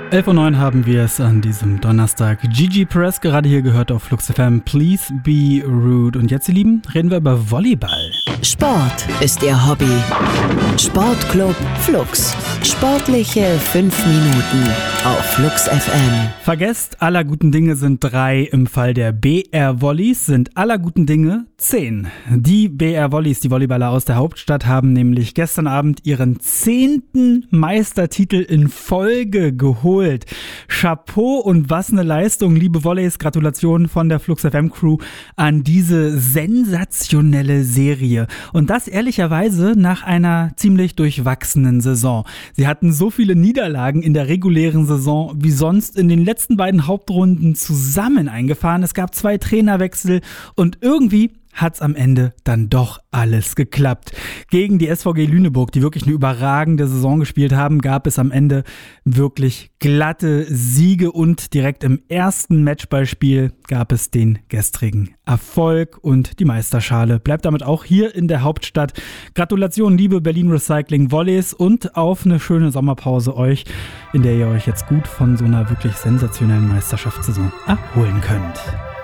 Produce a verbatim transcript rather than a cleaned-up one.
elf Uhr neun haben wir es an diesem Donnerstag. Gigi Perez gerade hier gehört auf Flux F M. Please be rude. Und jetzt, ihr Lieben, reden wir über Volleyball. Sport ist Ihr Hobby. Sportclub Flux. Sportliche fünf Minuten auf Flux F M. Vergesst, aller guten Dinge sind drei. Im Fall der B R Volleys sind aller guten Dinge zehn. Die B R Volleys, die Volleyballer aus der Hauptstadt, haben nämlich gestern Abend ihren zehnten Meistertitel in Folge geholt. Chapeau und was eine Leistung, liebe Volleys. Gratulation von der Flux F M Crew an diese sensationelle Serie. Und das ehrlicherweise nach einer ziemlich durchwachsenen Saison. Sie hatten so viele Niederlagen in der regulären Saison wie sonst in den letzten beiden Hauptrunden zusammen eingefahren. Es gab zwei Trainerwechsel und irgendwie hat's am Ende dann doch alles geklappt. Gegen die S V G Lüneburg, die wirklich eine überragende Saison gespielt haben, gab es am Ende wirklich glatte Siege und direkt im ersten Matchballspiel gab es den gestrigen Erfolg und die Meisterschale bleibt damit auch hier in der Hauptstadt. Gratulation, liebe Berlin Recycling Volleys, und auf eine schöne Sommerpause euch, in der ihr euch jetzt gut von so einer wirklich sensationellen Meisterschaftssaison erholen könnt.